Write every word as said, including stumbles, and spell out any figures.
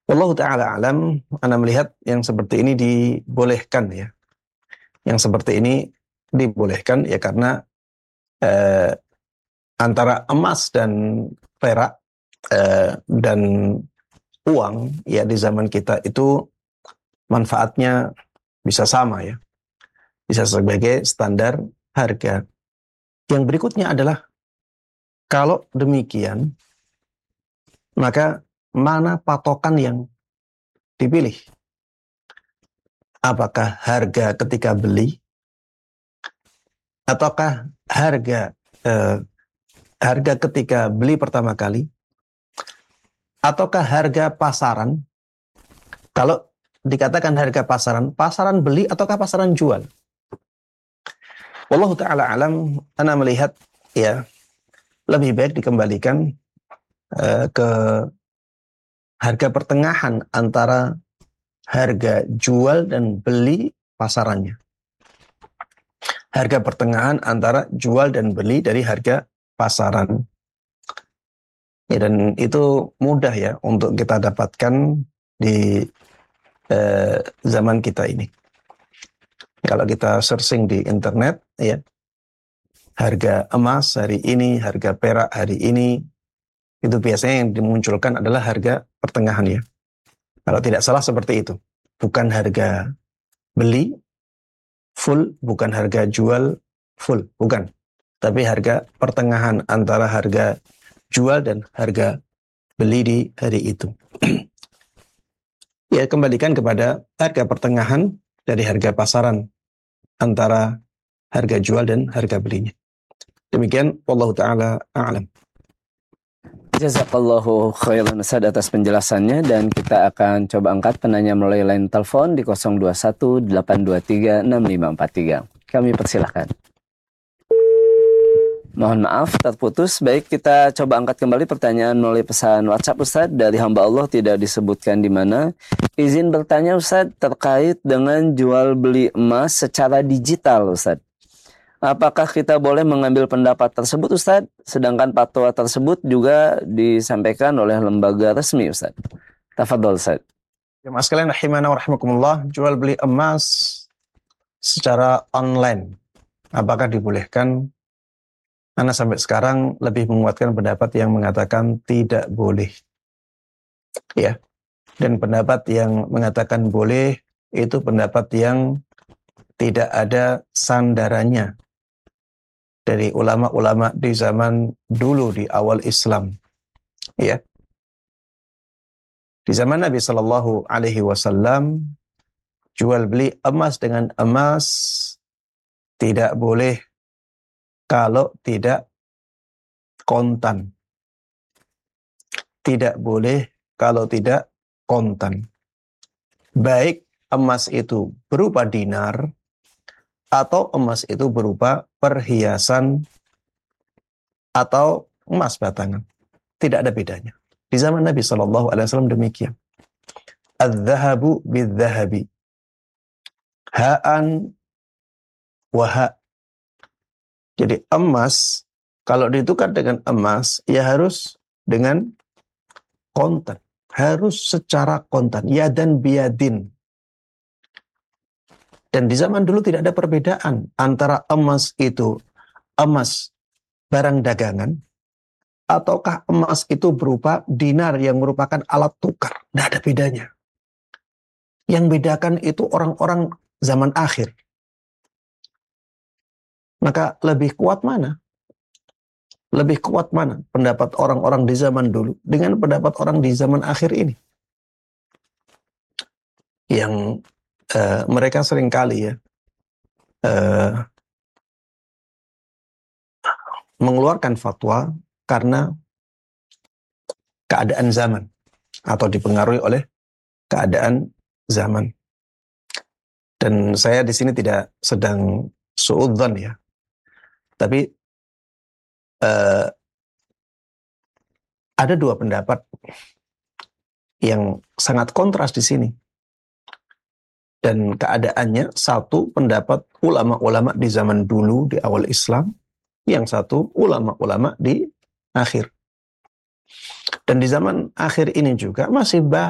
Wallahu ta'ala alam, ana melihat yang seperti ini dibolehkan ya. Yang seperti ini dibolehkan ya karena eh, antara emas dan perak eh, dan uang ya di zaman kita itu manfaatnya bisa sama ya. Bisa sebagai standar harga. Yang berikutnya adalah kalau demikian maka mana patokan yang dipilih? Apakah harga ketika beli ataukah harga eh, harga ketika beli pertama kali ataukah harga pasaran? Kalau dikatakan harga pasaran, pasaran beli ataukah pasaran jual? Wallahu ta'ala alam, ana melihat ya lebih baik dikembalikan uh, ke harga pertengahan antara harga jual dan beli pasarannya. Harga pertengahan antara jual dan beli dari harga pasaran. Ya, dan itu mudah ya untuk kita dapatkan di uh, zaman kita ini. Kalau kita searching di internet, ya, harga emas hari ini, harga perak hari ini, itu biasanya yang dimunculkan adalah harga pertengahan ya. Kalau tidak salah seperti itu. Bukan harga beli full, bukan harga jual full, bukan. Tapi harga pertengahan antara harga jual dan harga beli di hari itu. Ya, kembalikan kepada harga pertengahan dari harga pasaran antara harga jual dan harga belinya. Demikian, wallahu ta'ala a'lam. Jazakallahu khairan Ustaz atas penjelasannya, dan kita akan coba angkat penanya melalui line telepon di nol dua satu delapan dua tiga enam lima empat tiga. Kami persilahkan. Mohon maaf terputus. Baik, kita coba angkat kembali pertanyaan melalui pesan WhatsApp Ustaz dari hamba Allah, tidak disebutkan di mana. Izin bertanya Ustaz terkait dengan jual beli emas secara digital Ustaz. Apakah kita boleh mengambil pendapat tersebut Ustaz? Sedangkan fatwa tersebut juga disampaikan oleh lembaga resmi Ustaz. Tafadhol Ustaz. Jemaah sekalian rahimana wa rahimakumullah, jual beli emas secara online apakah dibolehkan? Ana sampai sekarang lebih menguatkan pendapat yang mengatakan tidak boleh. Ya. Dan pendapat yang mengatakan boleh itu pendapat yang tidak ada sandarannya dari ulama-ulama di zaman dulu di awal Islam. Ya. Di zaman Nabi sallallahu alaihi wasallam jual beli emas dengan emas tidak boleh kalau tidak kontan. Tidak boleh kalau tidak kontan. Baik emas itu berupa dinar atau emas itu berupa perhiasan atau emas batangan. Tidak ada bedanya. Di zaman Nabi shallallahu alaihi wasallam demikian. Adz-dzahabu bidz-dzahabi. Ha'an wa ha'. Jadi emas, kalau ditukar dengan emas, ya harus dengan kontan. Harus secara kontan. Yadan biyadin. Dan di zaman dulu tidak ada perbedaan antara emas itu emas barang dagangan, ataukah emas itu berupa dinar yang merupakan alat tukar. Tidak ada bedanya. Yang bedakan itu orang-orang zaman akhir. Maka lebih kuat mana? Lebih kuat mana pendapat orang-orang di zaman dulu dengan pendapat orang di zaman akhir ini? Yang uh, mereka seringkali ya uh, mengeluarkan fatwa karena keadaan zaman atau dipengaruhi oleh keadaan zaman. Dan saya di sini tidak sedang suudzon ya. Tapi uh, ada dua pendapat yang sangat kontras di sini. Dan keadaannya, satu pendapat ulama-ulama di zaman dulu, di awal Islam, yang satu ulama-ulama di akhir. Dan di zaman akhir ini juga masih